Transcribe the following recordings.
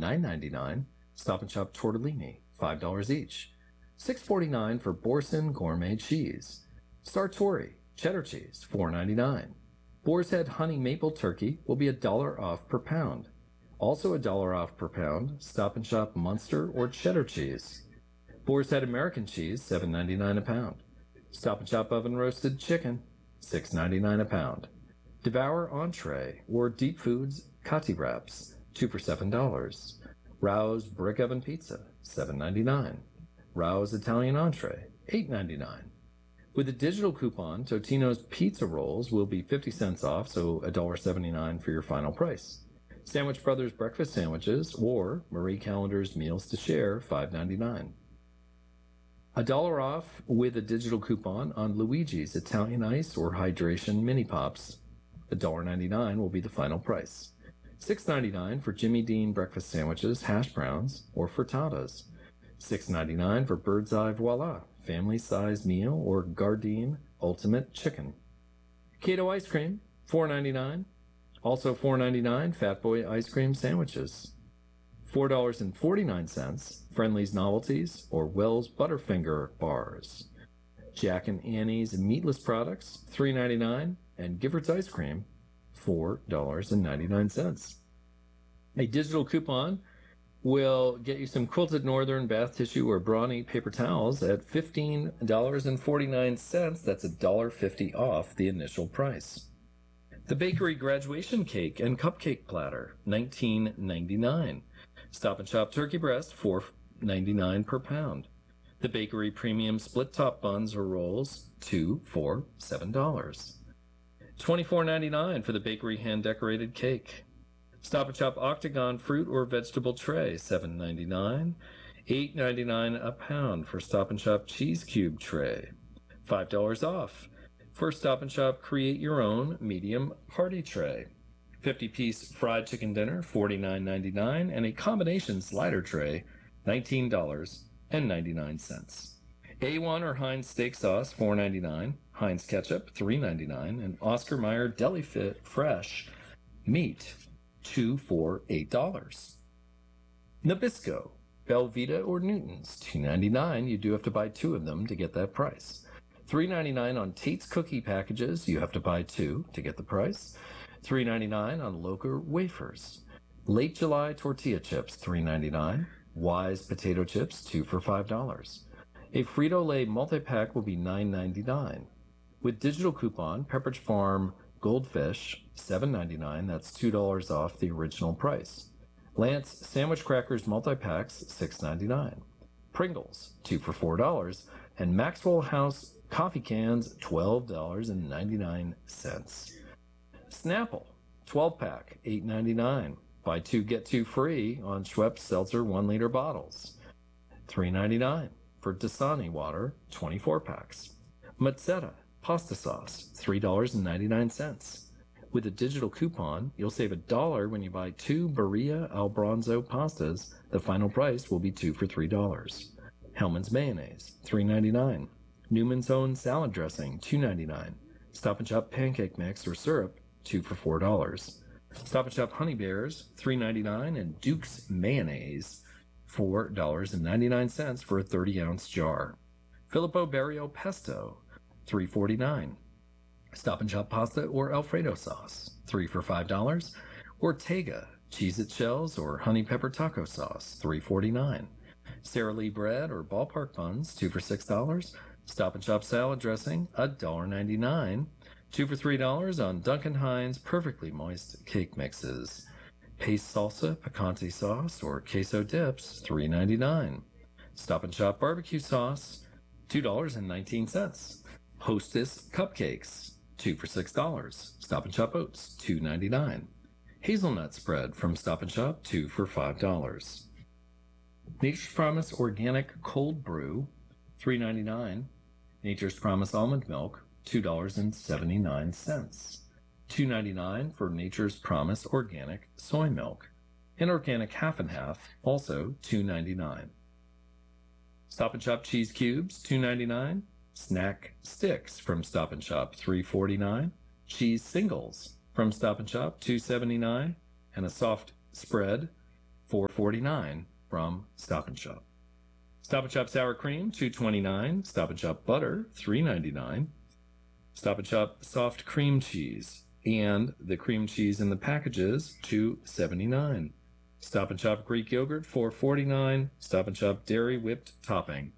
$9.99. Stop and Shop tortellini, $5 each. $6.49 for Boursin Gourmet Cheese. Sartori Cheddar Cheese, $4.99. Boar's Head Honey Maple Turkey will be $1 off per pound. Also $1 off per pound, Stop and Shop Munster or Cheddar Cheese. Boar's Head American Cheese, $7.99 a pound. Stop and Shop Oven Roasted Chicken, $6.99 a pound. Devour Entree or Deep Foods Kati Wraps, 2 for $7. Rao's Brick Oven Pizza, $7.99. Rao's Italian Entree, $8.99. With a digital coupon, Totino's Pizza Rolls will be 50 cents off, so $1.79 for your final price. Sandwich Brothers Breakfast Sandwiches or Marie Callender's Meals to Share, $5.99. $1 off with a digital coupon on Luigi's Italian Ice or Hydration Mini Pops. $1.99 will be the final price. $6.99 for Jimmy Dean Breakfast Sandwiches, Hash Browns, or Frittatas. $6.99 for Bird's Eye Voila, family-sized meal, or Gardein Ultimate Chicken. Cato Ice Cream, $4.99. Also $4.99 Fat Boy Ice Cream Sandwiches. $4.49 Friendly's Novelties or Wells Butterfinger Bars. Jack and Annie's Meatless Products, $3.99, and Giffords Ice Cream, $4.99. A digital coupon will get you some Quilted Northern bath tissue or Brawny paper towels at $15.49. That's $1.50 off the initial price. The Bakery Graduation Cake and Cupcake Platter, $19.99. Stop and Shop Turkey Breast, $4.99 per pound. The Bakery Premium Split Top Buns or Rolls, 2 for $7. $24.99 for the Bakery Hand Decorated Cake. Stop and Shop Octagon Fruit or Vegetable Tray, $7.99. $8.99 a pound for Stop and Shop Cheese Cube Tray. $5 off for Stop and Shop Create Your Own Medium Party Tray. 50-piece fried chicken dinner, $49.99, and a combination slider tray, $19.99. A1 or Heinz steak sauce, $4.99. Heinz ketchup, $3.99, and Oscar Mayer Deli Fit Fresh meat, 2 for $8. Nabisco, Belvita or Newton's, $2.99. You do have to buy 2 of them to get that price. $3.99 on Tate's cookie packages. You have to buy 2 to get the price. $3.99 on Loker wafers. Late July tortilla chips, $3.99. Wise potato chips, 2 for $5. A Frito-Lay multi-pack will be $9.99. With digital coupon, Pepperidge Farm Goldfish, $7.99. That's $2 off the original price. Lance Sandwich Crackers multi-packs, $6.99. Pringles, 2 for $4. And Maxwell House coffee cans, $12.99. Snapple, 12-pack, $8.99. Buy 2, get 2 free on Schweppes Seltzer 1-liter bottles. $3.99 for Dasani water, 24 packs. Mazzetta pasta sauce, $3.99. With a digital coupon, you'll save $1 when you buy 2 Berea Albronzo pastas. The final price will be 2 for $3. Hellmann's mayonnaise, $3.99. Newman's Own salad dressing, $2.99. Stop and Shop pancake mix or syrup, 2 for $4. Stop and Shop Honey Bears, $3.99, and Duke's mayonnaise, $4.99 for a 30-ounce jar. Filippo Berrio pesto, $3.49. Stop and Shop pasta or Alfredo sauce, 3 for $5. Ortega Cheez-It shells or honey pepper taco sauce, $3.49. Sara Lee bread or ballpark buns, 2 for $6. Stop and Shop salad dressing, $1.99. 2 for $3 on Duncan Hines perfectly moist cake mixes. Paste salsa, picante sauce, or queso dips, $3.99. Stop and Shop barbecue sauce, $2.19. Hostess cupcakes, 2 for $6. Stop and Shop oats, $2.99. Hazelnut spread from Stop and Shop, 2 for $5. Nature's Promise organic cold brew, $3.99. Nature's Promise almond milk, $2.79. $2.99 for Nature's Promise organic soy milk. And organic half and half, also $2.99. Stop and Shop cheese cubes, $2.99. Snack sticks from Stop and Shop, $3.49. Cheese singles from Stop and Shop, $2.79. And a soft spread, $4.49 from Stop and Shop. Stop and Shop sour cream, $2.29. Stop and Shop butter, $3.99. Stop and Shop soft cream cheese and the cream cheese in the packages, $2.79. Stop and Shop Greek yogurt, $4.49. Stop and Shop dairy whipped topping,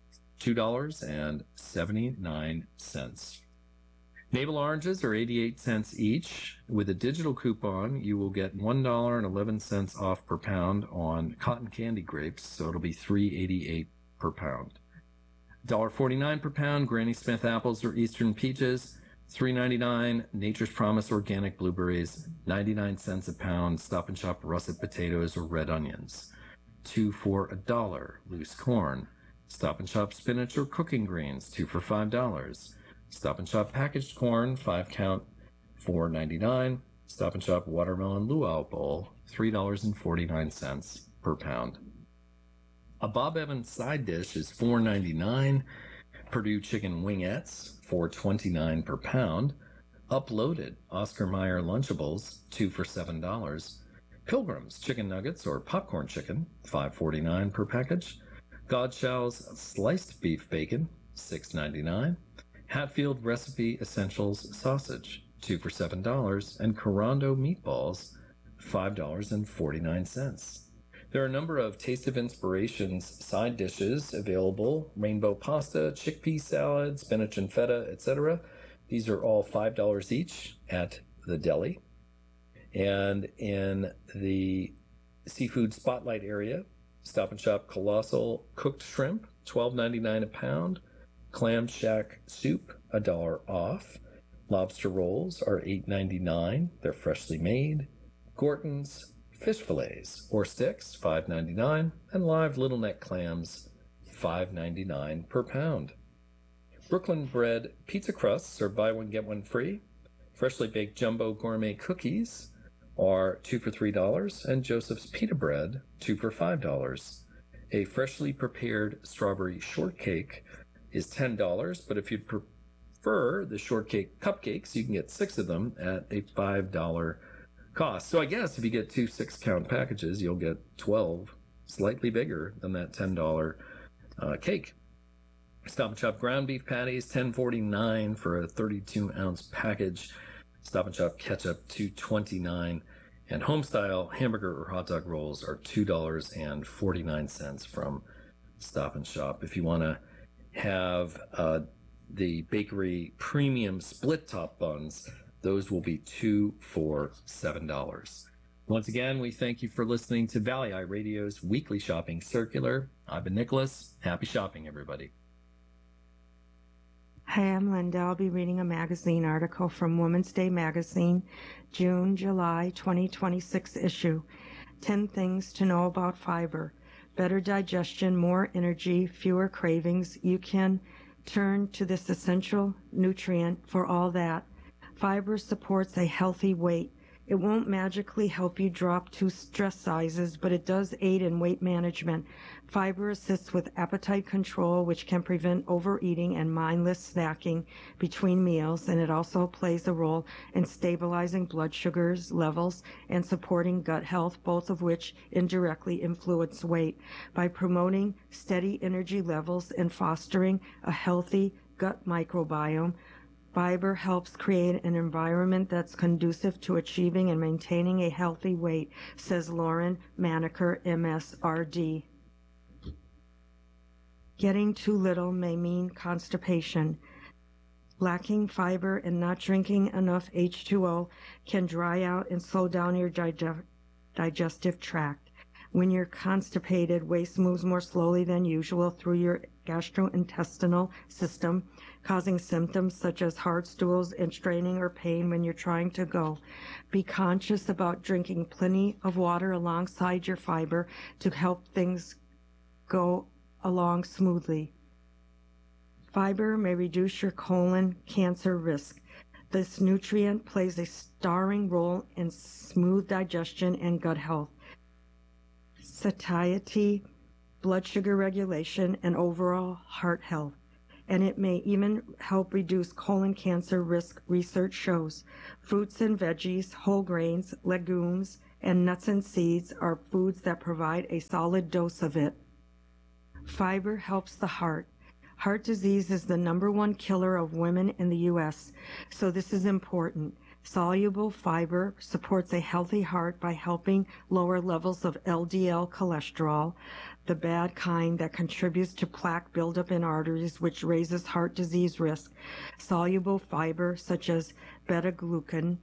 $2.79. Navel oranges are 88 cents each. With a digital coupon, you will get $1.11 off per pound on cotton candy grapes, so it'll be $3.88 per pound. $1.49 per pound Granny Smith apples or Eastern peaches, $3.99 Nature's Promise organic blueberries, 99 cents a pound Stop and Shop russet potatoes or red onions, 2 for $1 loose corn, Stop and Shop spinach or cooking greens, 2 for $5. Stop and Shop packaged corn, 5 count, $4.99. Stop and Shop watermelon luau bowl, $3.49 per pound. A Bob Evans side dish is $4.99. Purdue chicken wingettes, $4.29 per pound. Uploaded Oscar Mayer Lunchables, 2 for $7. Pilgrim's chicken nuggets or popcorn chicken, $5.49 per package. Godshall's sliced beef bacon, $6.99. Hatfield Recipe Essentials sausage, 2 for $7, and Corando meatballs, $5.49. There are a number of Taste of Inspirations side dishes available: rainbow pasta, chickpea salad, spinach and feta, etc. These are all $5 each at the deli. And in the seafood spotlight area, Stop and Shop Colossal cooked shrimp, $12.99 a pound. Clam Shack soup, $1 off. Lobster rolls are $8.99. They're freshly made. Gorton's fish fillets or sticks, $5.99. And live little neck clams, $5.99 per pound. Brooklyn Bread pizza crusts are buy one, get one free. Freshly baked jumbo gourmet cookies are 2 for $3. And Joseph's Pita Bread, 2 for $5. A freshly prepared strawberry shortcake is $10, but if you'd prefer the shortcake cupcakes, you can get 6 of them at a $5 cost. So I guess if you get 2 6-count packages, you'll get 12, slightly bigger than that $10 cake. Stop and Shop ground beef patties, $10.49 for a 32-ounce package. Stop and Shop ketchup, $2.29. And Homestyle hamburger or hot dog rolls are $2.49 from Stop and Shop. If you want to have the bakery premium split top buns, those will be 2 for $7. Once again, we thank you for listening to Valley Eye Radio's weekly shopping circular. I've been Nicholas. Happy shopping, everybody. Hi, I'm Linda. I'll be reading a magazine article from Women's Day Magazine, June-July 2026 issue. 10 things to know about fiber. Better digestion, more energy, fewer cravings. You can turn to this essential nutrient for all that. Fiber supports a healthy weight. It won't magically help you drop 2 stress sizes, but it does aid in weight management. Fiber assists with appetite control, which can prevent overeating and mindless snacking between meals, and it also plays a role in stabilizing blood sugars levels and supporting gut health, both of which indirectly influence weight. By promoting steady energy levels and fostering a healthy gut microbiome, fiber helps create an environment that's conducive to achieving and maintaining a healthy weight, says Lauren Maneker, MSRD. Getting too little may mean constipation. Lacking fiber and not drinking enough H2O can dry out and slow down your digestive tract. When you're constipated, waste moves more slowly than usual through your gastrointestinal system, causing symptoms such as hard stools and straining or pain when you're trying to go. Be conscious about drinking plenty of water alongside your fiber to help things go along smoothly. Fiber may reduce your colon cancer risk. This nutrient plays a starring role in smooth digestion and gut health, satiety, blood sugar regulation, and overall heart health. And it may even help reduce colon cancer risk, research shows. Fruits and veggies, whole grains, legumes, and nuts and seeds are foods that provide a solid dose of it. Fiber helps the heart. Heart disease is the #1 killer of women in the U.S., so this is important. Soluble fiber supports a healthy heart by helping lower levels of LDL cholesterol, the bad kind that contributes to plaque buildup in arteries, which raises heart disease risk. Soluble fiber, such as beta-glucan,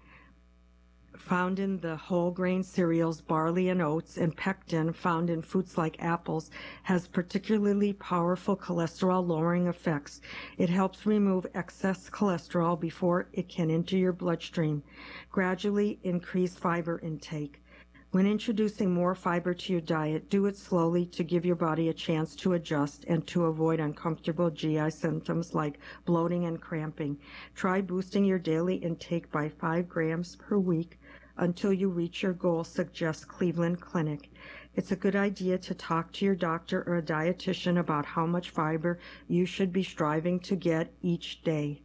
found in the whole grain cereals, barley and oats, and pectin, found in fruits like apples, has particularly powerful cholesterol-lowering effects. It helps remove excess cholesterol before it can enter your bloodstream. Gradually increase fiber intake. When introducing more fiber to your diet, do it slowly to give your body a chance to adjust and to avoid uncomfortable GI symptoms like bloating and cramping. Try boosting your daily intake by 5 grams per week until you reach your goal, suggests Cleveland Clinic. It's a good idea to talk to your doctor or a dietitian about how much fiber you should be striving to get each day.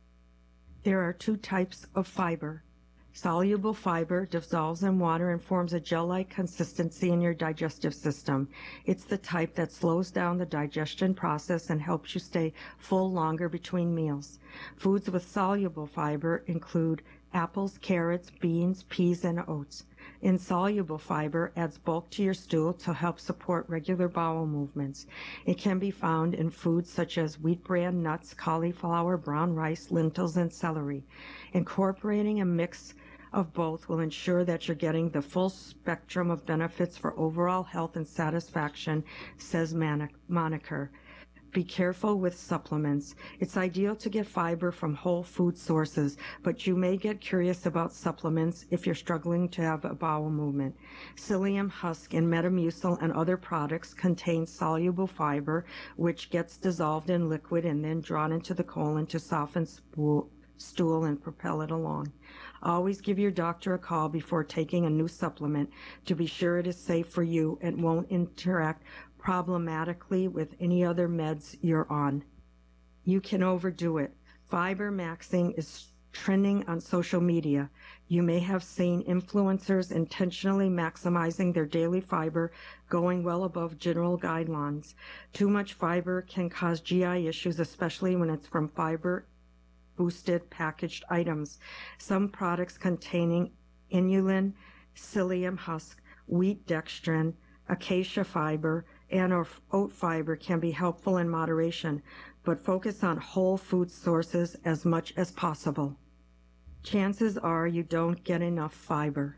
There are 2 types of fiber. Soluble fiber dissolves in water and forms a gel-like consistency in your digestive system. It's the type that slows down the digestion process and helps you stay full longer between meals. Foods with soluble fiber include apples, carrots, beans, peas, and oats. Insoluble fiber adds bulk to your stool to help support regular bowel movements. It can be found in foods such as wheat bran, nuts, cauliflower, brown rice, lentils, and celery. Incorporating a mix of both will ensure that you're getting the full spectrum of benefits for overall health and satisfaction, says Moniker. Be careful with supplements. It's ideal to get fiber from whole food sources, but you may get curious about supplements if you're struggling to have a bowel movement. Psyllium husk and Metamucil and other products contain soluble fiber, which gets dissolved in liquid and then drawn into the colon to soften stool and propel it along. Always give your doctor a call before taking a new supplement to be sure it is safe for you and won't interact problematically with any other meds you're on. You can overdo it. Fiber maxing is trending on social media. You may have seen influencers intentionally maximizing their daily fiber, going well above general guidelines. Too much fiber can cause GI issues, especially when it's from fiber-boosted packaged items. Some products containing inulin, psyllium husk, wheat dextrin, acacia fiber, and oat fiber can be helpful in moderation, but focus on whole food sources as much as possible. Chances are you don't get enough fiber.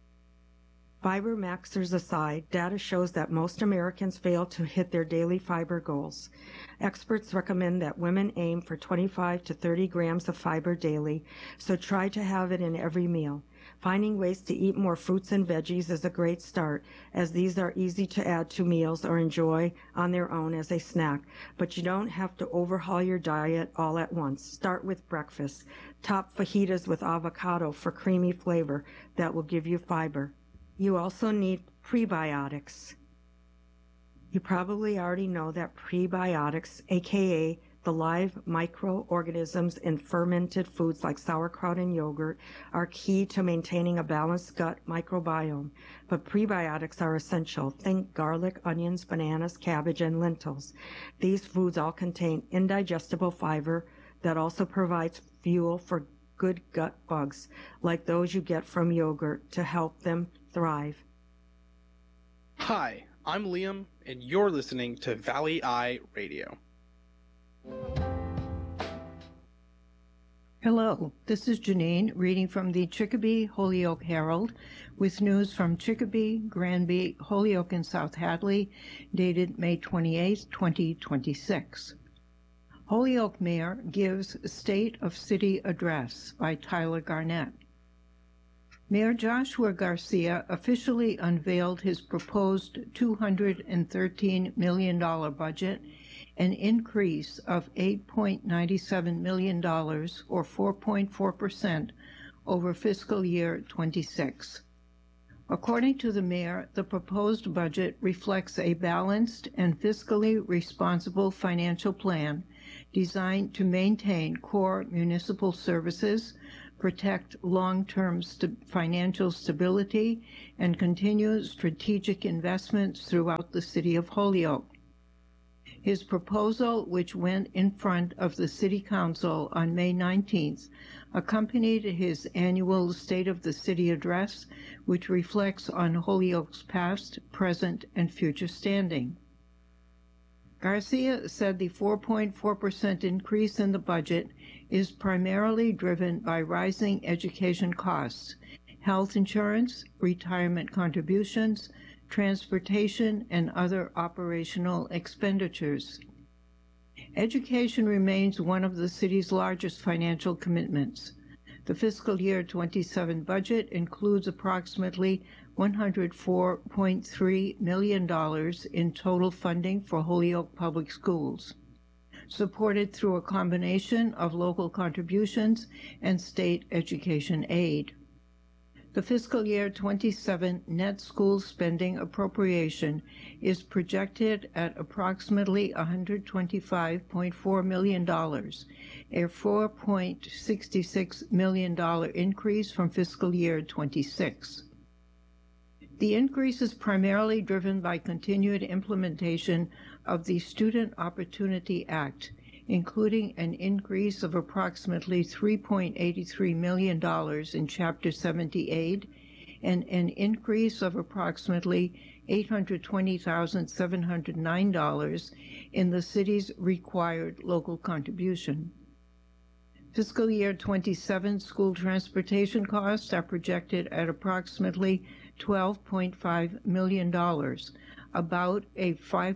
Fiber maxers aside, data shows that most Americans fail to hit their daily fiber goals. Experts recommend that women aim for 25 to 30 grams of fiber daily, so try to have it in every meal. Finding ways to eat more fruits and veggies is a great start, as these are easy to add to meals or enjoy on their own as a snack, but you don't have to overhaul your diet all at once. Start with breakfast. Top fajitas with avocado for creamy flavor that will give you fiber. You also need prebiotics. You probably already know that prebiotics, aka the live microorganisms in fermented foods like sauerkraut and yogurt, are key to maintaining a balanced gut microbiome. But prebiotics are essential. Think garlic, onions, bananas, cabbage, and lentils. These foods all contain indigestible fiber that also provides fuel for good gut bugs, like those you get from yogurt, to help them thrive. Hi, I'm Liam, and you're listening to Valley Eye Radio. Hello, this is Janine reading from the Chicopee Holyoke Herald with news from Chicopee, Granby, Holyoke, and South Hadley, dated May 28, 2026. Holyoke Mayor gives State of City Address by Tyler Garnett. Mayor Joshua Garcia officially unveiled his proposed $213 million budget, an increase of $8.97 million, or 4.4%, over fiscal year 26. According to the mayor, the proposed budget reflects a balanced and fiscally responsible financial plan designed to maintain core municipal services, protect long-term financial stability, and continue strategic investments throughout the city of Holyoke. His proposal, which went in front of the City Council on May 19th, accompanied his annual State of the City address, which reflects on Holyoke's past, present, and future standing. Garcia said the 4.4% increase in the budget is primarily driven by rising education costs, health insurance, retirement contributions, transportation, and other operational expenditures. Education remains one of the city's largest financial commitments. The fiscal year 27 budget includes approximately $104.3 million in total funding for Holyoke Public Schools, supported through a combination of local contributions and state education aid. The fiscal year 27 net school spending appropriation is projected at approximately $125.4 million, a $4.66 million increase from fiscal year 26. The increase is primarily driven by continued implementation of the Student Opportunity Act, including an increase of approximately $3.83 million in Chapter 70 aid and an increase of approximately $820,709 in the city's required local contribution. Fiscal year 27 school transportation costs are projected at approximately $12.5 million, about a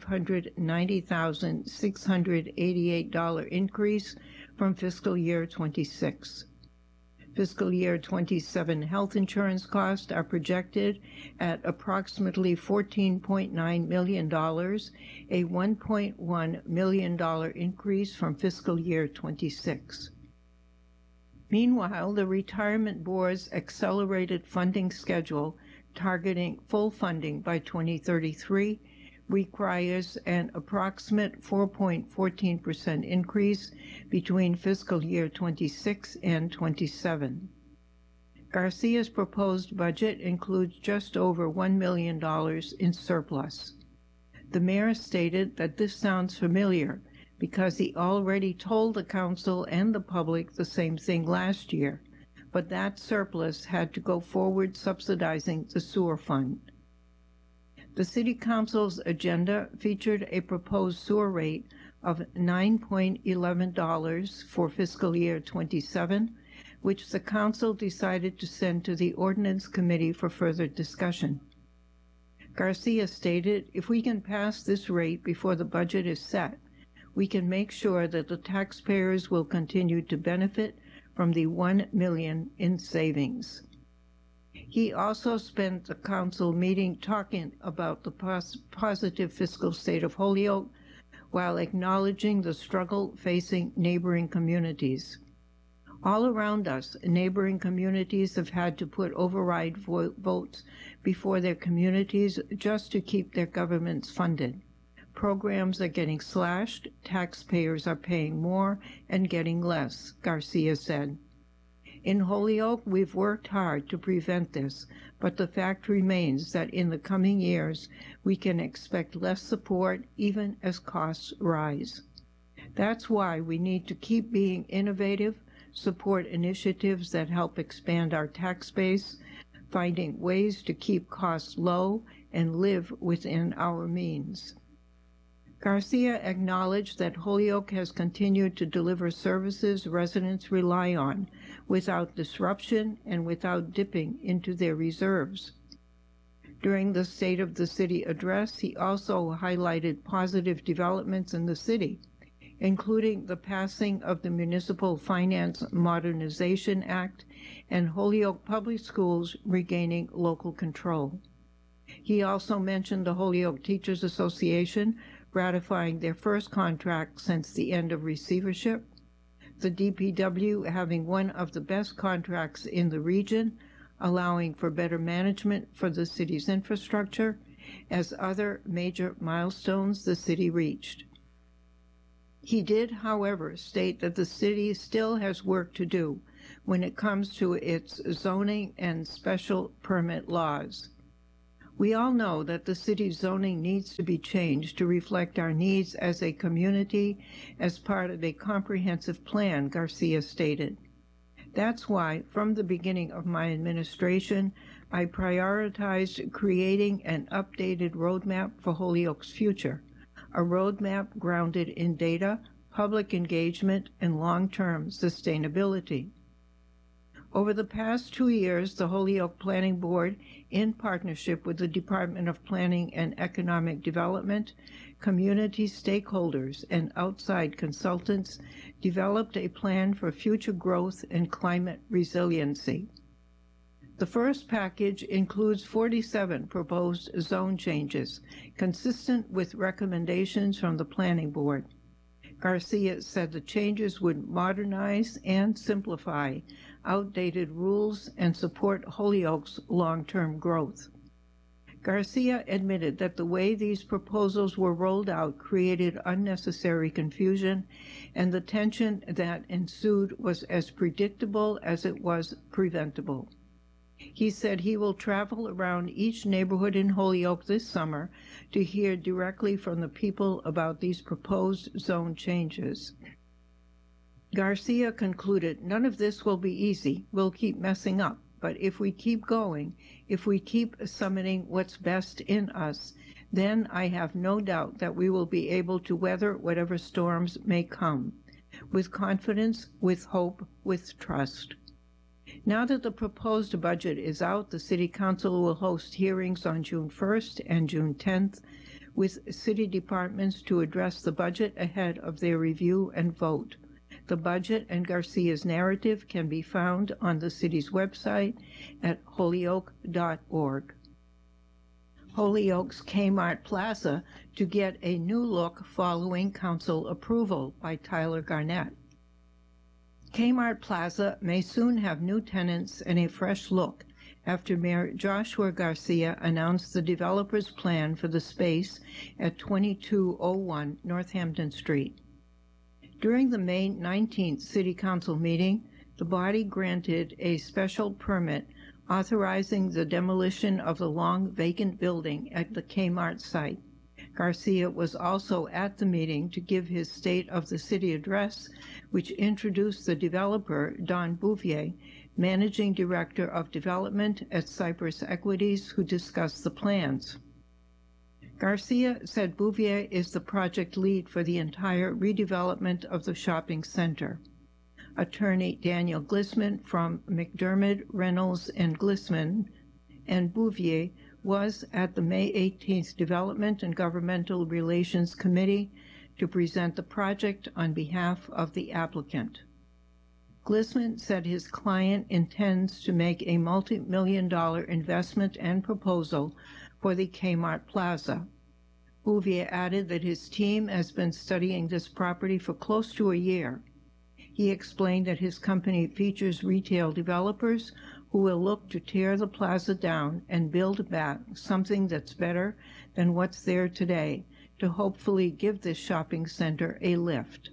$590,688 increase from fiscal year 26. Fiscal year 27 health insurance costs are projected at approximately $14.9 million, a $1.1 million increase from fiscal year 26. Meanwhile, the Retirement Board's accelerated funding schedule targeting full funding by 2033 requires an approximate 4.14% increase between fiscal year 26 and 27. Garcia's proposed budget includes just over $1 million in surplus. The mayor stated that this sounds familiar because he already told the council and the public the same thing last year, but that surplus had to go forward subsidizing the sewer fund. The City Council's agenda featured a proposed sewer rate of $9.11 for fiscal year 27, which the Council decided to send to the Ordinance Committee for further discussion. Garcia stated, "If we can pass this rate before the budget is set, we can make sure that the taxpayers will continue to benefit from the $1 million in savings." He also spent the council meeting talking about the positive fiscal state of Holyoke while acknowledging the struggle facing neighboring communities. All around us, neighboring communities have had to put override votes before their communities just to keep their governments funded. Programs are getting slashed, taxpayers are paying more and getting less, Garcia said. In Holyoke, we've worked hard to prevent this, but the fact remains that in the coming years, we can expect less support even as costs rise. That's why we need to keep being innovative, support initiatives that help expand our tax base, finding ways to keep costs low and live within our means. Garcia acknowledged that Holyoke has continued to deliver services residents rely on without disruption and without dipping into their reserves. During the State of the City address, he also highlighted positive developments in the city, including the passing of the Municipal Finance Modernization Act and Holyoke Public Schools regaining local control. He also mentioned the Holyoke Teachers Association ratifying their first contract since the end of receivership, the DPW having one of the best contracts in the region, allowing for better management for the city's infrastructure, as other major milestones the city reached. He did, however, state that the city still has work to do when it comes to its zoning and special permit laws. We all know that the city's zoning needs to be changed to reflect our needs as a community as part of a comprehensive plan, Garcia stated. That's why, from the beginning of my administration, I prioritized creating an updated roadmap for Holyoke's future, a roadmap grounded in data, public engagement, and long-term sustainability. Over the past 2 years, the Holyoke Planning Board, in partnership with the Department of Planning and Economic Development, community stakeholders, and outside consultants, developed a plan for future growth and climate resiliency. The first package includes 47 proposed zone changes, consistent with recommendations from the Planning Board. Garcia said the changes would modernize and simplify outdated rules and support Holyoke's long-term growth. Garcia admitted that the way these proposals were rolled out created unnecessary confusion, and the tension that ensued was as predictable as it was preventable. He said he will travel around each neighborhood in Holyoke this summer to hear directly from the people about these proposed zone changes. Garcia concluded, "None of this will be easy. We'll keep messing up. But if we keep going, if we keep summoning what's best in us, then I have no doubt that we will be able to weather whatever storms may come, with confidence, with hope, with trust." Now that the proposed budget is out, the City Council will host hearings on June 1st and June 10th with city departments to address the budget ahead of their review and vote. The budget and Garcia's narrative can be found on the city's website at holyoke.org. Holyoke's Kmart Plaza to get a new look following council approval by Tyler Garnett. Kmart Plaza may soon have new tenants and a fresh look after Mayor Joshua Garcia announced the developer's plan for the space at 2201 Northampton Street. During the May 19th City Council meeting, the body granted a special permit authorizing the demolition of the long vacant building at the Kmart site. Garcia was also at the meeting to give his State of the City address, which introduced the developer, Don Bouvier, Managing Director of Development at Cypress Equities, who discussed the plans. Garcia said Bouvier is the project lead for the entire redevelopment of the shopping center. Attorney Daniel Glissman from McDermott, Reynolds, and Glissman and Bouvier was at the May 18th Development and Governmental Relations Committee to present the project on behalf of the applicant. Glissman said his client intends to make a multi-million-dollar investment and proposal for the Kmart Plaza. Bouvier added that his team has been studying this property for close to a year. He explained that his company features retail developers who will look to tear the plaza down and build back something that's better than what's there today to hopefully give this shopping center a lift.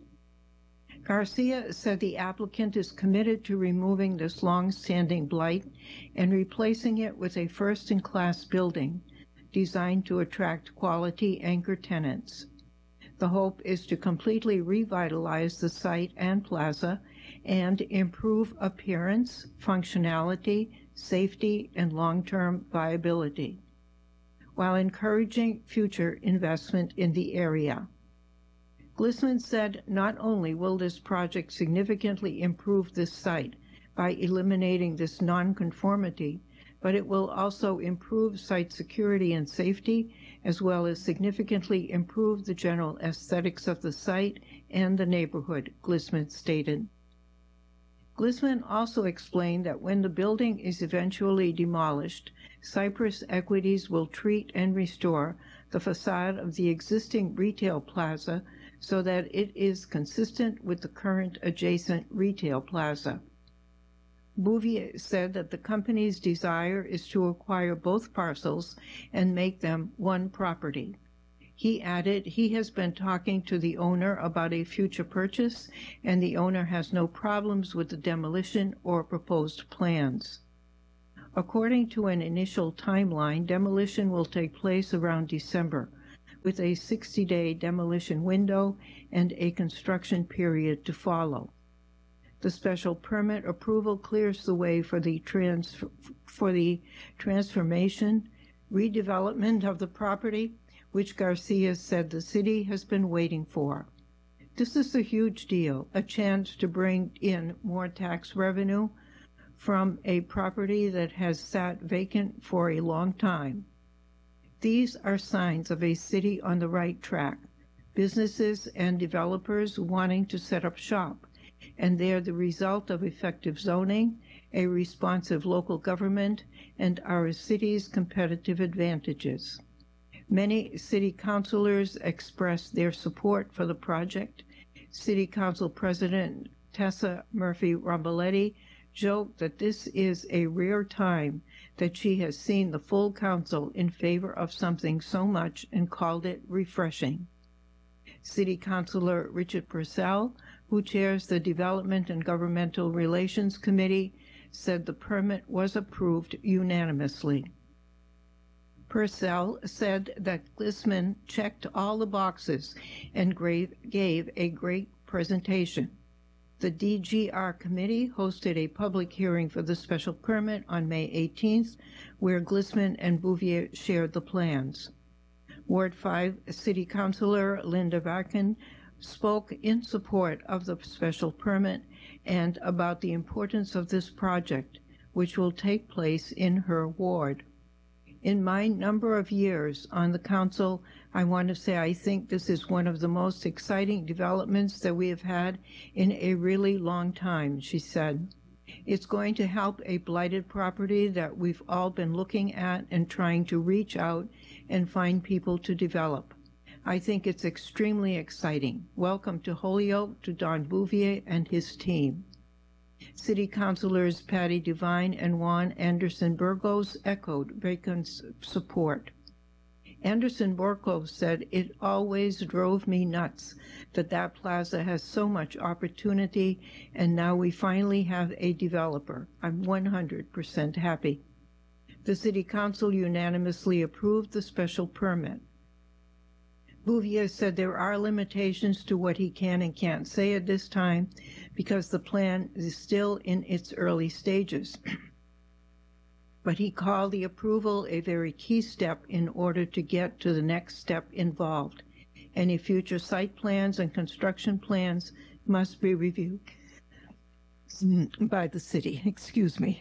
Garcia said the applicant is committed to removing this long-standing blight and replacing it with a first-in-class building designed to attract quality anchor tenants. The hope is to completely revitalize the site and plaza and improve appearance, functionality, safety, and long-term viability, while encouraging future investment in the area. Glissman said not only will this project significantly improve this site by eliminating this nonconformity, but it will also improve site security and safety, as well as significantly improve the general aesthetics of the site and the neighborhood, Glissman stated. Glissman also explained that when the building is eventually demolished, Cypress Equities will treat and restore the facade of the existing retail plaza so that it is consistent with the current adjacent retail plaza. Bouvier said that the company's desire is to acquire both parcels and make them one property. He added he has been talking to the owner about a future purchase, and the owner has no problems with the demolition or proposed plans. According to an initial timeline, demolition will take place around December, with a 60-day demolition window and a construction period to follow. The special permit approval clears the way for the transformation, redevelopment of the property, which Garcia said the city has been waiting for. This is a huge deal, a chance to bring in more tax revenue from a property that has sat vacant for a long time. These are signs of a city on the right track, businesses and developers wanting to set up shop, and they're the result of effective zoning, a responsive local government, and our city's competitive advantages. Many city councilors expressed their support for the project. City Council President Tessa Murphy-Ramboletti joked that this is a rare time that she has seen the full council in favor of something so much and called it refreshing. City Councilor Richard Purcell, who chairs the Development and Governmental Relations Committee, said the permit was approved unanimously. Purcell said that Glisman checked all the boxes and gave a great presentation. The DGR committee hosted a public hearing for the special permit on May 18th, where Glisman and Bouvier shared the plans. Ward 5 City Councilor Linda Varkin spoke in support of the special permit and about the importance of this project, which will take place in her ward. In my number of years on the council, I want to say I think this is one of the most exciting developments that we have had in a really long time, she said. It's going to help a blighted property that we've all been looking at and trying to reach out and find people to develop. I think it's extremely exciting. Welcome to Holyoke, to Don Bouvier and his team. City Councilors Patty Devine and Juan Anderson Burgos echoed Bacon's support. Anderson Burgos said, "It always drove me nuts that plaza has so much opportunity, and now we finally have a developer. I'm 100% happy." The City Council unanimously approved the special permit. Bouvier said there are limitations to what he can and can't say at this time because the plan is still in its early stages. But he called the approval a very key step in order to get to the next step involved. Any future site plans and construction plans must be reviewed by the city. Excuse me.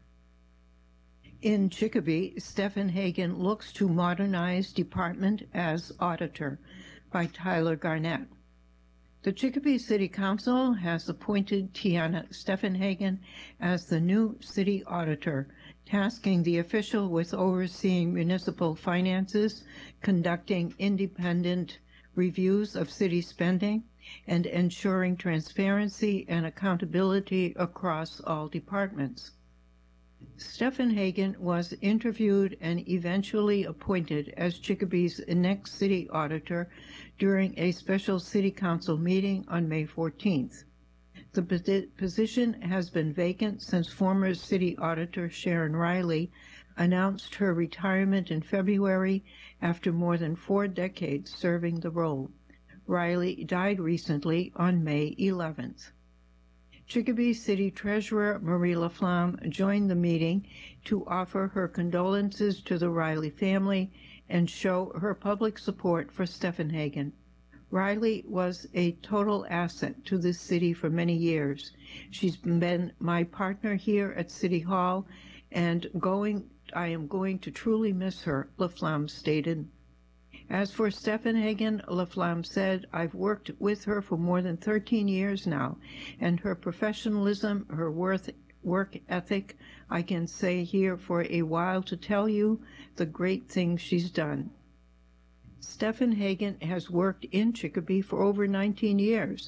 In Chicopee, Stephen Hagan looks to modernize department as auditor by Tyler Garnett. The Chicopee City Council has appointed Tiana Steffenhagen as the new city auditor, tasking the official with overseeing municipal finances, conducting independent reviews of city spending, and ensuring transparency and accountability across all departments. Steffenhagen was interviewed and eventually appointed as Chicopee's next city auditor during a special city council meeting on May 14th. The position has been vacant since former city auditor Sharon Riley announced her retirement in February after more than 4 decades serving the role. Riley died recently on May 11th. Chicopee City Treasurer Marie Laflamme joined the meeting to offer her condolences to the Riley family and show her public support for Steffenhagen. Riley was a total asset to this city for many years. She's been my partner here at City Hall, and I am going to truly miss her, Laflamme stated. As for Steffenhagen, Laflamme said, "I've worked with her for more than 13 years now, and her professionalism, her work ethic, I can say here for a while to tell you the great things she's done." Steffenhagen has worked in Chicopee for over 19 years,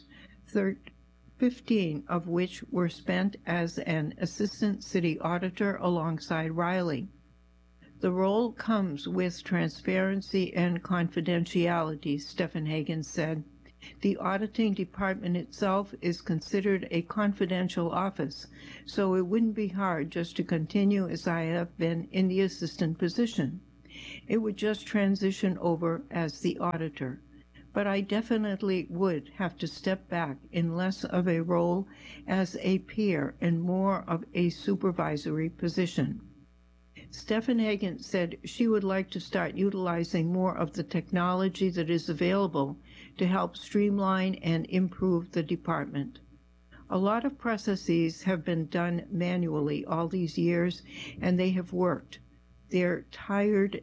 15 of which were spent as an assistant city auditor alongside Riley. The role comes with transparency and confidentiality, Stephen Hagan said. The auditing department itself is considered a confidential office, so it wouldn't be hard just to continue as I have been in the assistant position. It would just transition over as the auditor. But I definitely would have to step back in less of a role as a peer and more of a supervisory position. Stephen Hagan said she would like to start utilizing more of the technology that is available to help streamline and improve the department. A lot of processes have been done manually all these years, and they have worked. They're tried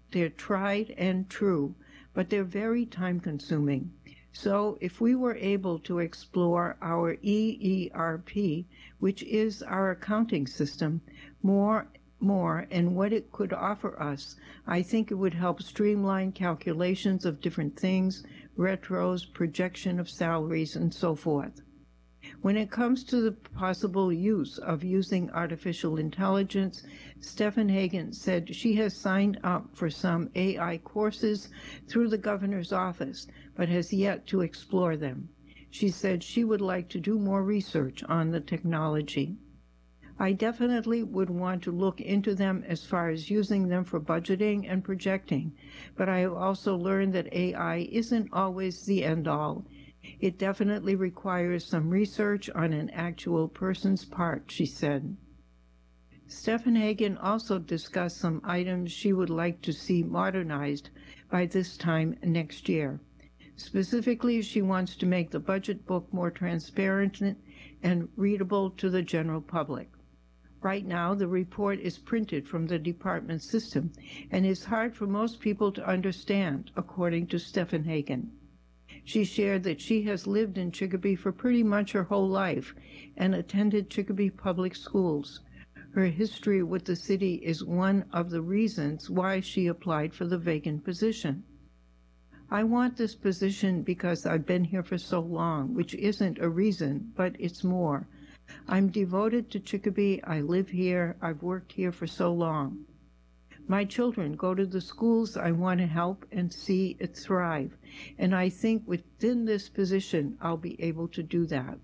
and true, but they're very time-consuming. So if we were able to explore our EERP, which is our accounting system, more and what it could offer us, I think it would help streamline calculations of different things, retros, projection of salaries, and so forth. When it comes to the possible use of using artificial intelligence, Stephen Hagan said she has signed up for some AI courses through the governor's office, but has yet to explore them. She said she would like to do more research on the technology. I definitely would want to look into them as far as using them for budgeting and projecting, but I have also learned that AI isn't always the end-all. It definitely requires some research on an actual person's part, she said. Stephen Hagan also discussed some items she would like to see modernized by this time next year. Specifically, she wants to make the budget book more transparent and readable to the general public. Right now, the report is printed from the department system and is hard for most people to understand, according to Stephen Hagan. She shared that she has lived in Chicopee for pretty much her whole life and attended Chicopee Public Schools. Her history with the city is one of the reasons why she applied for the vacant position. I want this position because I've been here for so long, which isn't a reason, but it's more. I'm devoted to Chicopee. I live here. I've worked here for so long. My children go to the schools I want to help and see it thrive, and I think within this position I'll be able to do that.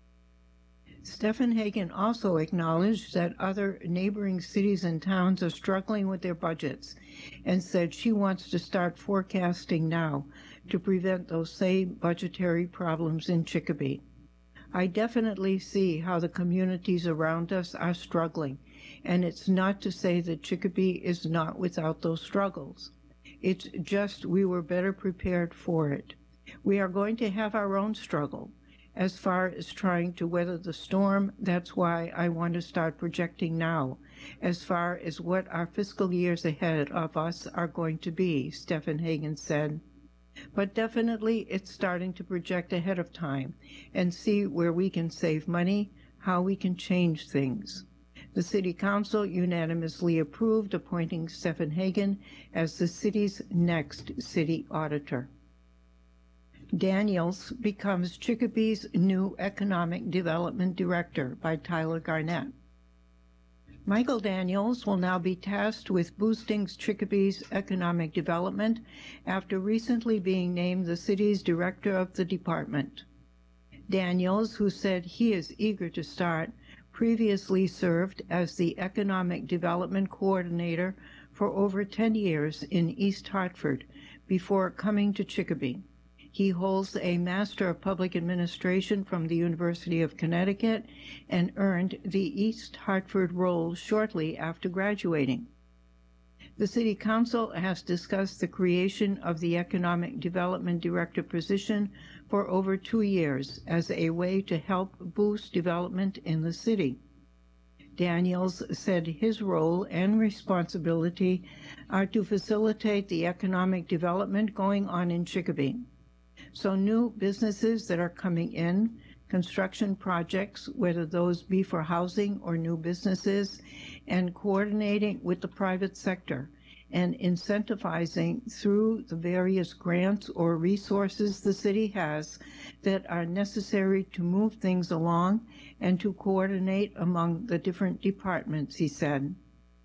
Stephen Hagan also acknowledged that other neighboring cities and towns are struggling with their budgets and said she wants to start forecasting now to prevent those same budgetary problems in Chicopee. I definitely see how the communities around us are struggling, and it's not to say that Chicopee is not without those struggles. It's just we were better prepared for it. We are going to have our own struggle. As far as trying to weather the storm, that's why I want to start projecting now, as far as what our fiscal years ahead of us are going to be, Stephen Hagan said. But definitely it's starting to project ahead of time and see where we can save money, how we can change things. The City Council unanimously approved appointing Stephen Hagan as the city's next city auditor. Daniels becomes Chicopee's new Economic Development Director by Tyler Garnett. Michael Daniels will now be tasked with boosting Chicopee's economic development after recently being named the city's director of the department. Daniels, who said he is eager to start, previously served as the Economic Development Coordinator for over 10 years in East Hartford before coming to Chicopee. He holds a Master of Public Administration from the University of Connecticut and earned the East Hartford role shortly after graduating. The City Council has discussed the creation of the Economic Development Director position for over 2 years as a way to help boost development in the city. Daniels said his role and responsibility are to facilitate the economic development going on in Chicopee. So new businesses that are coming in, construction projects, whether those be for housing or new businesses, and coordinating with the private sector and incentivizing through the various grants or resources the city has that are necessary to move things along and to coordinate among the different departments, he said.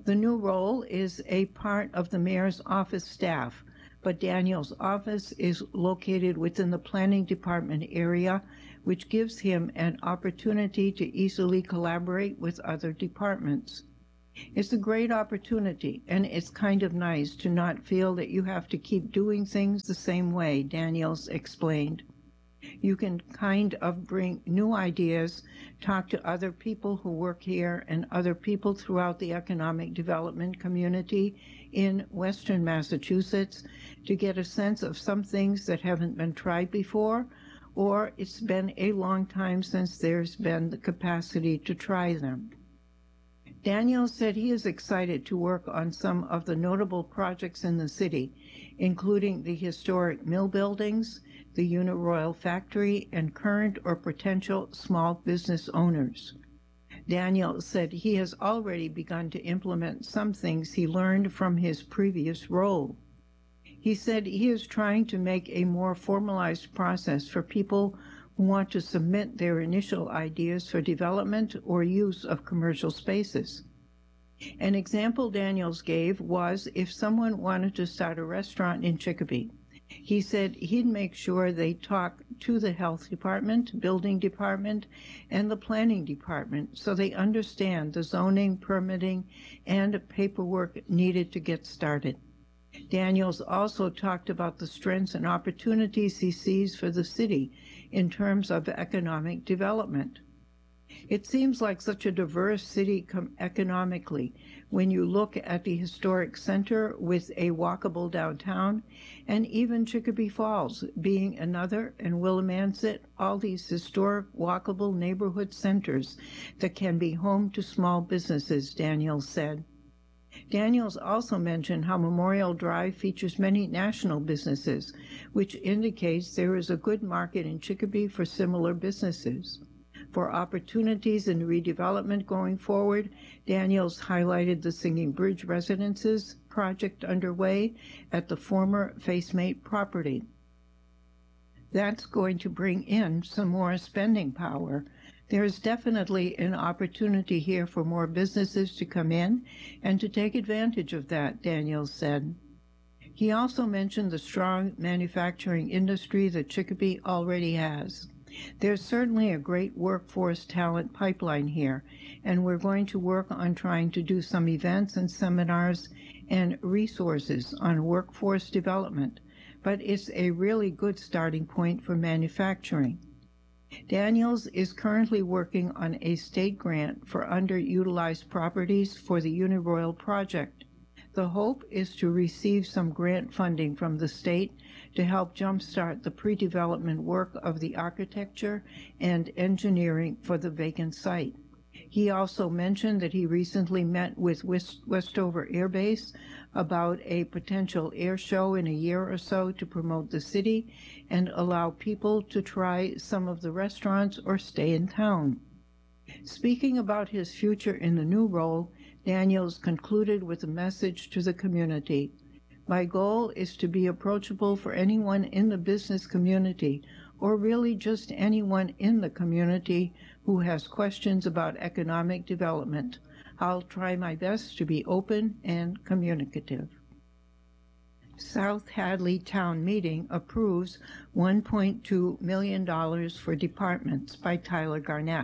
The new role is a part of the mayor's office staff, but Daniel's office is located within the planning department area, which gives him an opportunity to easily collaborate with other departments. It's a great opportunity, and it's kind of nice to not feel that you have to keep doing things the same way, Daniels explained. You can kind of bring new ideas, talk to other people who work here and other people throughout the economic development community in Western Massachusetts to get a sense of some things that haven't been tried before, or it's been a long time since there's been the capacity to try them. Daniel said he is excited to work on some of the notable projects in the city, including the historic mill buildings, the Uniroyal factory, and current or potential small business owners. Daniel said he has already begun to implement some things he learned from his previous role. He said he is trying to make a more formalized process for people who want to submit their initial ideas for development or use of commercial spaces. An example Daniels gave was if someone wanted to start a restaurant in Chicopee. He said he'd make sure they talk to the health department, building department, and the planning department so they understand the zoning, permitting, and paperwork needed to get started. Daniels also talked about the strengths and opportunities he sees for the city in terms of economic development. It seems like such a diverse city economically when you look at the historic center with a walkable downtown, and even Chicopee Falls being another, and Willimantic, all these historic walkable neighborhood centers that can be home to small businesses, Daniels said. Daniels also mentioned how Memorial Drive features many national businesses, which indicates there is a good market in Chicopee for similar businesses. For opportunities in redevelopment going forward, Daniels highlighted the Singing Bridge Residences project underway at the former FaceMate property. That's going to bring in some more spending power. There is definitely an opportunity here for more businesses to come in and to take advantage of that, Daniels said. He also mentioned the strong manufacturing industry that Chicopee already has. There's certainly a great workforce talent pipeline here, and we're going to work on trying to do some events and seminars and resources on workforce development, but it's a really good starting point for manufacturing. Daniels is currently working on a state grant for underutilized properties for the Uniroyal project. The hope is to receive some grant funding from the state to help jumpstart the pre-development work of the architecture and engineering for the vacant site. He also mentioned that he recently met with Westover Air Base about a potential air show in a year or so to promote the city and allow people to try some of the restaurants or stay in town. Speaking about his future in the new role, Daniels concluded with a message to the community. My goal is to be approachable for anyone in the business community, or really just anyone in the community who has questions about economic development. I'll try my best to be open and communicative. South Hadley Town Meeting approves $1.2 million for departments by Tyler Garnett.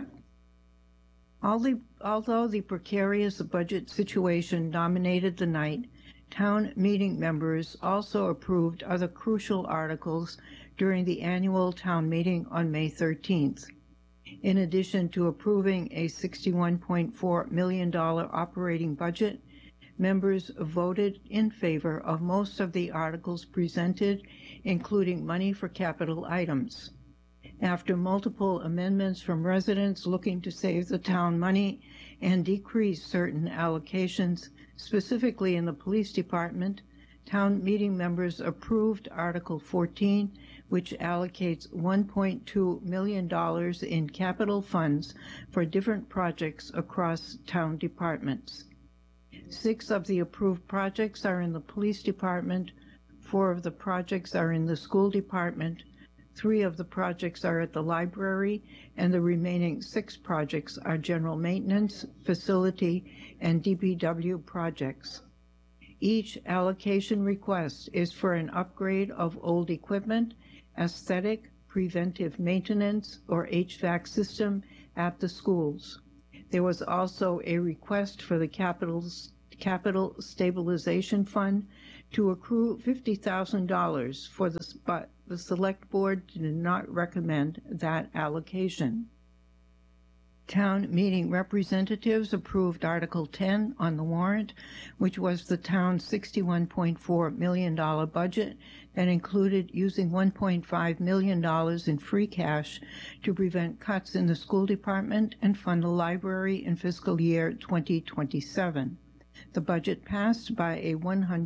Although the precarious budget situation dominated the night, town meeting members also approved other crucial articles during the annual town meeting on May 13th. In addition to approving a $61.4 million operating budget, members voted in favor of most of the articles presented, including money for capital items. After multiple amendments from residents looking to save the town money and decrease certain allocations, specifically in the police department, town meeting members approved Article 14, which allocates $1.2 million in capital funds for different projects across town departments. 6 of the approved projects are in the police department, 4 of the projects are in the school department, 3 of the projects are at the library, and the remaining 6 projects are general maintenance, facility, and DPW projects. Each allocation request is for an upgrade of old equipment, aesthetic, preventive maintenance, or HVAC system at the schools. There was also a request for the Capital Stabilization Fund to accrue $50,000 for this, but the Select Board did not recommend that allocation. Town meeting representatives approved Article 10 on the warrant, which was the town's $61.4 million budget that included using $1.5 million in free cash to prevent cuts in the school department and fund the library in fiscal year 2027. The budget passed by a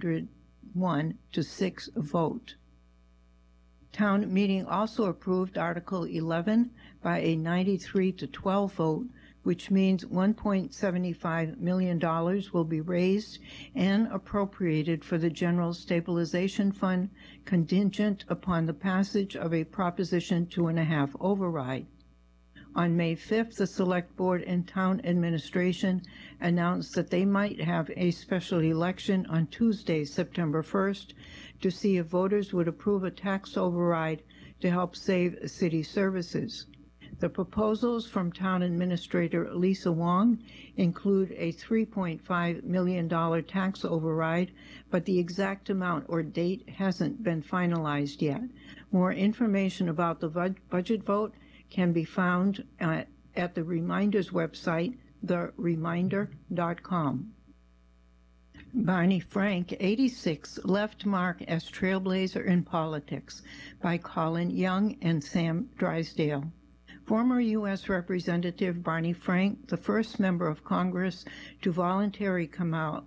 101-6 vote. Town meeting also approved Article 11 by a 93-12 vote, which means $1.75 million will be raised and appropriated for the General Stabilization Fund, contingent upon the passage of a Proposition 2.5 override. On May 5th, the Select Board and Town Administration announced that they might have a special election on Tuesday, September 1st, to see if voters would approve a tax override to help save city services. The proposals from Town Administrator Lisa Wong include a $3.5 million tax override, but the exact amount or date hasn't been finalized yet. More information about the budget vote can be found at the Reminders website, thereminder.com. Barney Frank, 86, left mark as trailblazer in politics by Colin Young and Sam Drysdale. Former U.S. Representative Barney Frank, the first member of Congress to voluntarily come out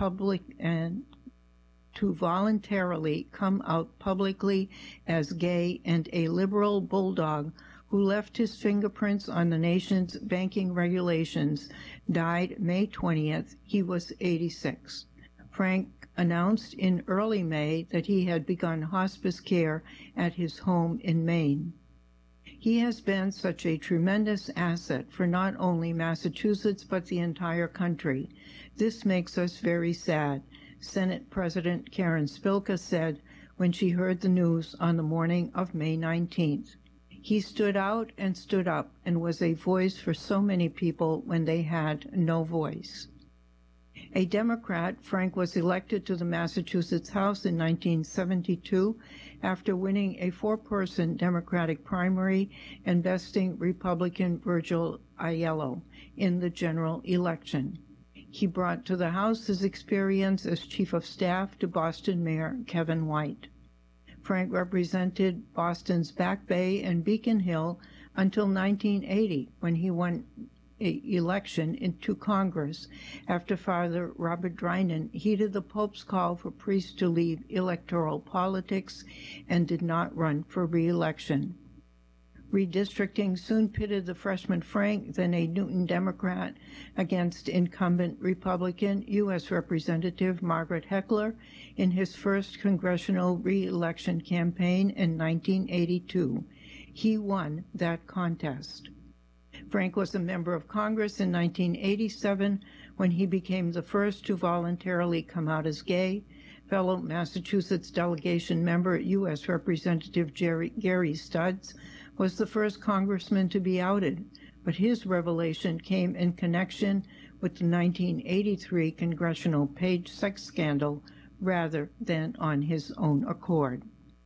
publicly as gay and a liberal bulldog who left his fingerprints on the nation's banking regulations, died May 20th. He was 86. Frank announced in early May that he had begun hospice care at his home in Maine. He has been such a tremendous asset for not only Massachusetts but the entire country. This makes us very sad, Senate President Karen Spilka said when she heard the news on the morning of May 19th. He stood out and stood up and was a voice for so many people when they had no voice. A Democrat, Frank was elected to the Massachusetts House in 1972 after winning a 4-person Democratic primary and besting Republican Virgil Aiello in the general election. He brought to the House his experience as Chief of Staff to Boston Mayor Kevin White. Frank represented Boston's Back Bay and Beacon Hill until 1980, when he won an election into Congress after Father Robert Drinan heeded the Pope's call for priests to leave electoral politics and did not run for re-election. Redistricting soon pitted the freshman Frank, then a Newton Democrat, against incumbent Republican U.S. Representative Margaret Heckler in his first congressional re-election campaign in 1982. He won that contest. Frank was a member of Congress in 1987 when he became the first to voluntarily come out as gay. Fellow Massachusetts delegation member U.S. Representative Gary Studs was the first congressman to be outed, but his revelation came in connection with the 1983 congressional Page sex scandal rather than on his own accord.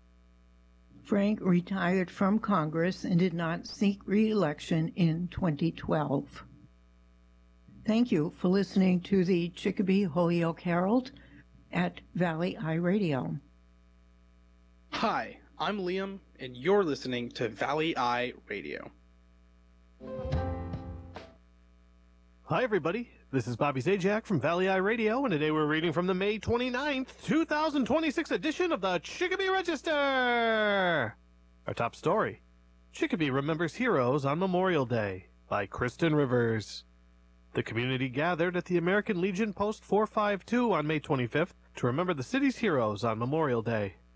Frank retired from Congress and did not seek re-election in 2012. Thank you for listening to the Chicopee Holyoke Herald at Valley Eye Radio. Hi, I'm Liam, and you're listening to Valley Eye Radio. Hi, everybody. This is Bobby Zajac from Valley Eye Radio, and today we're reading from the May 29th, 2026 edition of the Chicopee Register. Our top story, Chicopee Remembers Heroes on Memorial Day by Kristen Rivers. The community gathered at the American Legion Post 452 on May 25th to remember the city's heroes on Memorial Day.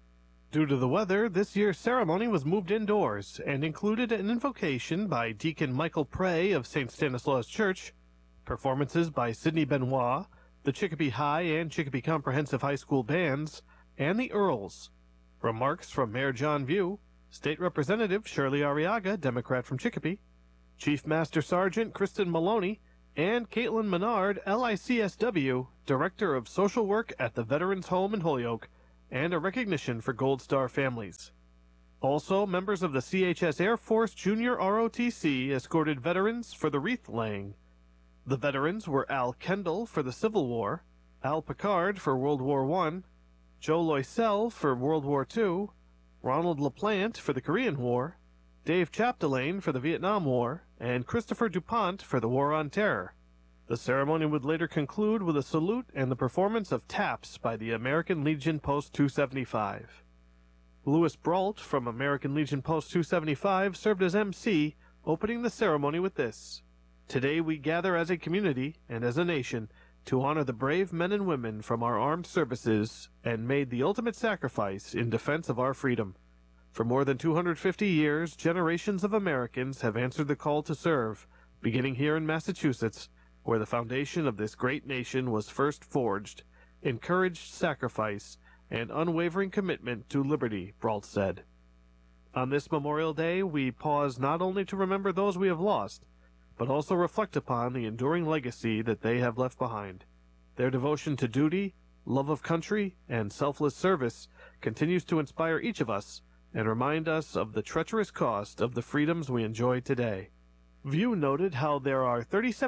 Due to the weather, this year's ceremony was moved indoors and included an invocation by Deacon Michael Prey of St. Stanislaus Church, performances by Sidney Benoit, the Chicopee High and Chicopee Comprehensive High School bands, and the Earls. Remarks from Mayor John View, State Representative Shirley Arriaga, Democrat from Chicopee, Chief Master Sergeant Kristen Maloney, and Caitlin Menard, LICSW, Director of Social Work at the Veterans Home in Holyoke, and a recognition for Gold Star families. Also, members of the CHS Air Force Junior ROTC escorted veterans for the wreath laying. The veterans were Al Kendall for the Civil War, Al Picard for World War I, Joe Loisel for World War II, Ronald LaPlante for the Korean War, Dave Chapdelaine for the Vietnam War, and Christopher DuPont for the War on Terror. The ceremony would later conclude with a salute and the performance of taps by the American Legion Post 275. Louis Brault from American Legion Post 275 served as MC, opening the ceremony with this: "Today we gather as a community and as a nation to honor the brave men and women from our armed services and made the ultimate sacrifice in defense of our freedom. For more than 250 years, generations of Americans have answered the call to serve, beginning here in Massachusetts, where the foundation of this great nation was first forged, encouraged sacrifice and unwavering commitment to liberty," Brault said. On this Memorial Day, we pause not only to remember those we have lost, but also reflect upon the enduring legacy that they have left behind. Their devotion to duty, love of country, and selfless service continues to inspire each of us and remind us of the treacherous cost of the freedoms we enjoy today. View noted how there are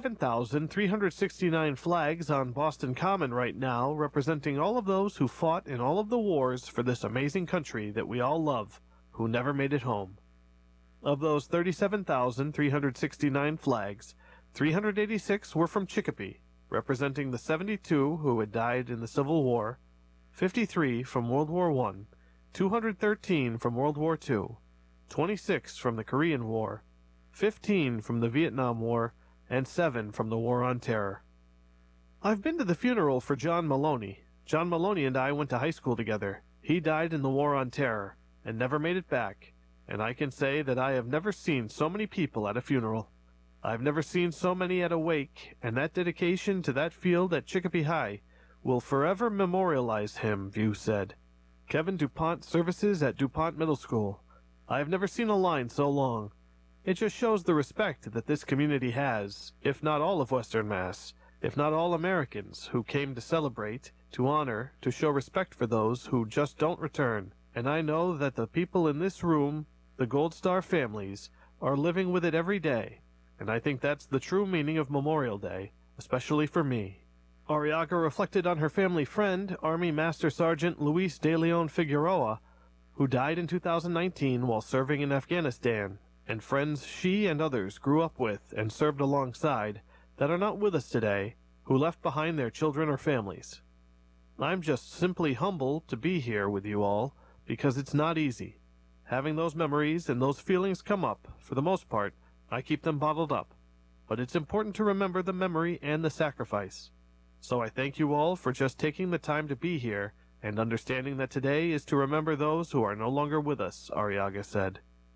37,369 flags on Boston Common right now, representing all of those who fought in all of the wars for this amazing country that we all love, who never made it home. Of those 37,369 flags, 386 were from Chicopee, representing the 72 who had died in the Civil War, 53 from World War I, 213 from World War II, 26 from the Korean War, 15 from the Vietnam War, and 7 from the War on Terror. I've been to the funeral for John Maloney. John Maloney and I went to high school together. He died in the War on Terror and never made it back, and I can say that I have never seen so many people at a funeral. I've never seen so many at a wake, and that dedication to that field at Chicopee High will forever memorialize him, View said. Kevin DuPont services at DuPont Middle School. I have never seen a line so long. It just shows the respect that this community has, if not all of Western Mass, if not all Americans who came to celebrate, to honor, to show respect for those who just don't return. And I know that the people in this room, the Gold Star families, are living with it every day, and I think that's the true meaning of Memorial Day, especially for me. Arriaga reflected on her family friend, Army Master Sergeant Luis de Leon Figueroa, who died in 2019 while serving in Afghanistan, and friends she and others grew up with and served alongside that are not with us today, who left behind their children or families. I'm just simply humbled to be here with you all, because it's not easy. Having those memories and those feelings come up, for the most part, I keep them bottled up. But it's important to remember the memory and the sacrifice. So I thank you all for just taking the time to be here and understanding that today is to remember those who are no longer with us, Arriaga said.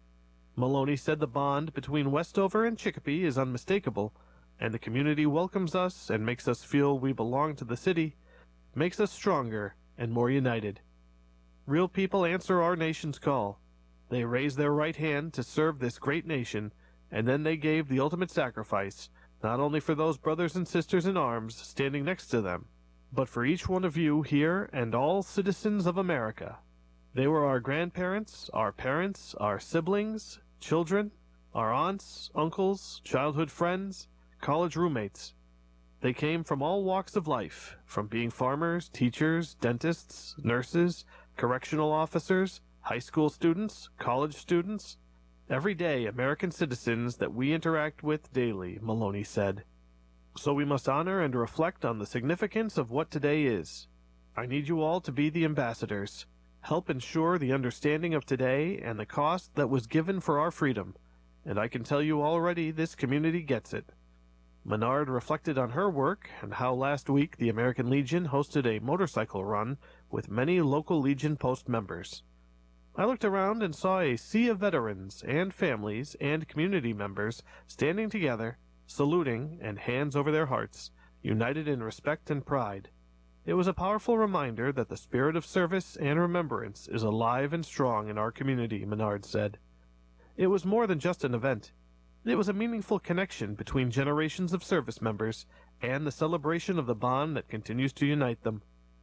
Maloney said the bond between Westover and Chicopee is unmistakable, and the community welcomes us and makes us feel we belong to the city, makes us stronger and more united. Real people answer our nation's call. They raised their right hand to serve this great nation, and then they gave the ultimate sacrifice, not only for those brothers and sisters in arms standing next to them, but for each one of you here and all citizens of America. They were our grandparents, our parents, our siblings, children, our aunts, uncles, childhood friends, college roommates. They came from all walks of life, from being farmers, teachers, dentists, nurses, correctional officers, high school students, college students, everyday American citizens that we interact with daily, Maloney said. So we must honor and reflect on the significance of what today is. I need you all to be the ambassadors. Help ensure the understanding of today and the cost that was given for our freedom, and I can tell you already this community gets it. Menard reflected on her work and how last week the American Legion hosted a motorcycle run with many local Legion Post members. I looked around and saw a sea of veterans and families and community members standing together, saluting and hands over their hearts, united in respect and pride. It was a powerful reminder that the spirit of service and remembrance is alive and strong in our community, Menard said. It was more than just an event. It was a meaningful connection between generations of service members and the celebration of the bond that continues to unite them.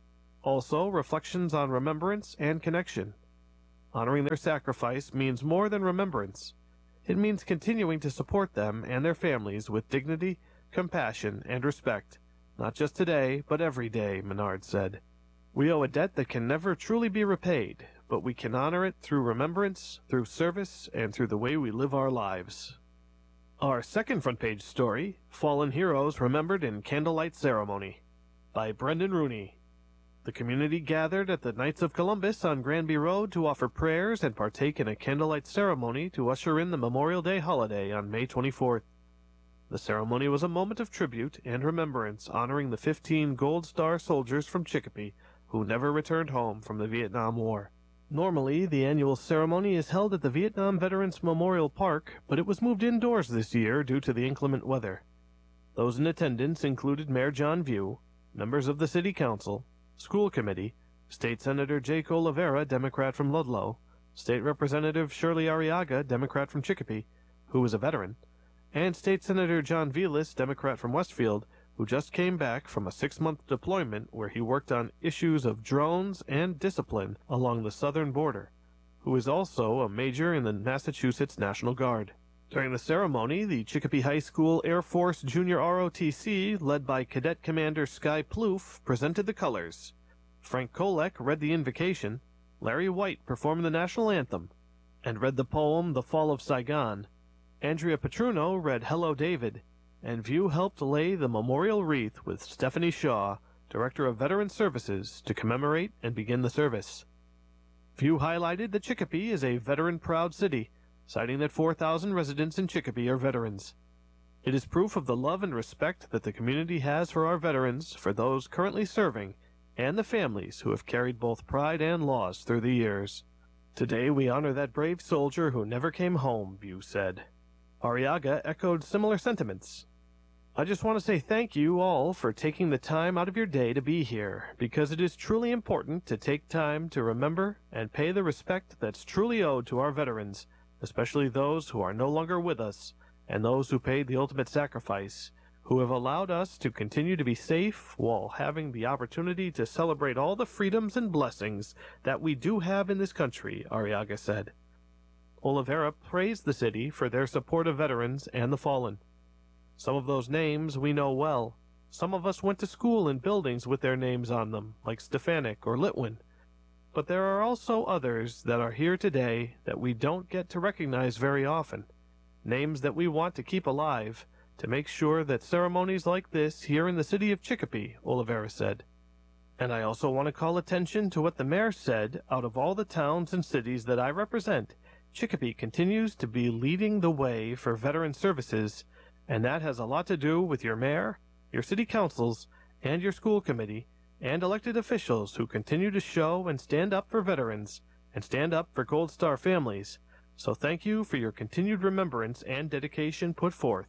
Also, reflections on remembrance and connection. Honoring their sacrifice means more than remembrance. It means continuing to support them and their families with dignity, compassion, and respect, not just today, but every day, Menard said. We owe a debt that can never truly be repaid, but we can honor it through remembrance, through service, and through the way we live our lives. Our second front page story, Fallen Heroes Remembered in Candlelight Ceremony, by Brendan Rooney. The community gathered at the Knights of Columbus on Granby Road to offer prayers and partake in a candlelight ceremony to usher in the Memorial Day holiday on May 24th. The ceremony was a moment of tribute and remembrance honoring the 15 Gold Star soldiers from Chicopee who never returned home from the Vietnam War. Normally, the annual ceremony is held at the Vietnam Veterans Memorial Park, but it was moved indoors this year due to the inclement weather. Those in attendance included Mayor John View, members of the City Council, School Committee, State Senator Jake Oliveira, Democrat from Ludlow, State Representative Shirley Arriaga, Democrat from Chicopee, who was a veteran, and State Senator John Vilas, Democrat from Westfield, who just came back from a 6-month deployment where he worked on issues of drones and discipline along the southern border, who is also a major in the Massachusetts National Guard. During the ceremony, the Chicopee High School Air Force Junior ROTC, led by Cadet Commander Sky Plouffe, presented the colors. Frank Kolek read the invocation, Larry White performed the national anthem, and read the poem The Fall of Saigon. Andrea Petruno read Hello David, and View helped lay the memorial wreath with Stephanie Shaw, Director of Veteran Services, to commemorate and begin the service. View highlighted that Chicopee is a veteran-proud city, citing that 4,000 residents in Chicopee are veterans. It is proof of the love and respect that the community has for our veterans, for those currently serving, and the families who have carried both pride and loss through the years. Today we honor that brave soldier who never came home, View said. Arriaga echoed similar sentiments. I just want to say thank you all for taking the time out of your day to be here, because it is truly important to take time to remember and pay the respect that's truly owed to our veterans, especially those who are no longer with us, and those who paid the ultimate sacrifice, who have allowed us to continue to be safe while having the opportunity to celebrate all the freedoms and blessings that we do have in this country, Arriaga said. Oliveira praised the city for their support of veterans and the fallen. Some of those names we know well. Some of us went to school in buildings with their names on them, like Stefanik or Litwin. But there are also others that are here today that we don't get to recognize very often, names that we want to keep alive, to make sure that ceremonies like this here in the city of Chicopee, Oliveira said. And I also want to call attention to what the mayor said. Out of all the towns and cities that I represent, Chicopee continues to be leading the way for veteran services, and that has a lot to do with your mayor, your city councils, and your school committee, and elected officials who continue to show and stand up for veterans, and stand up for Gold Star families. So thank you for your continued remembrance and dedication put forth.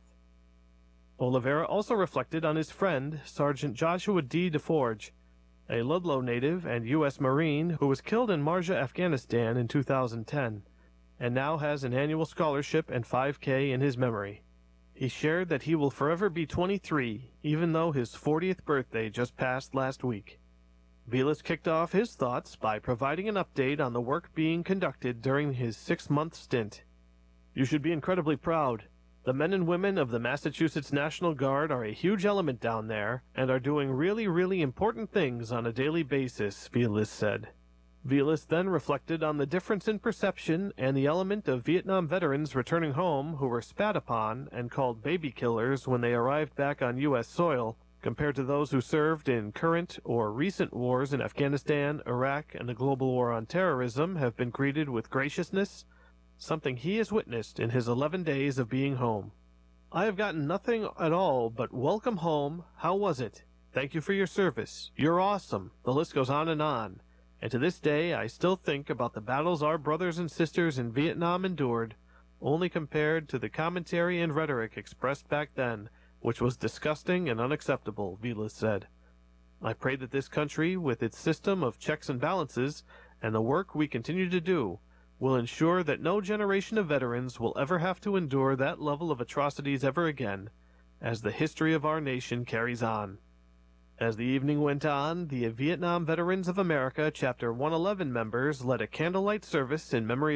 Oliveira also reflected on his friend, Sergeant Joshua D. DeForge, a Ludlow native and U.S. Marine who was killed in Marja, Afghanistan in 2010, and now has an annual scholarship and 5K in his memory. He shared that he will forever be 23, even though his 40th birthday just passed last week. Vilas kicked off his thoughts by providing an update on the work being conducted during his 6-month stint. You should be incredibly proud. The men and women of the Massachusetts National Guard are a huge element down there and are doing really, really important things on a daily basis, Vilas said. Vilas then reflected on the difference in perception and the element of Vietnam veterans returning home who were spat upon and called baby killers when they arrived back on U.S. soil, compared to those who served in current or recent wars in Afghanistan, Iraq, and the global war on terrorism have been greeted with graciousness, something he has witnessed in his 11 days of being home. I have gotten nothing at all but welcome home, how was it? Thank you for your service. You're awesome. The list goes on. and to this day I still think about the battles our brothers and sisters in Vietnam endured, only compared to the commentary and rhetoric expressed back then, which was disgusting and unacceptable, Vilas said. I pray that this country, with its system of checks and balances, and the work we continue to do, will ensure that no generation of veterans will ever have to endure that level of atrocities ever again, as the history of our nation carries on. As the evening went on, the Vietnam Veterans of America Chapter 111 members led a candlelight service in memory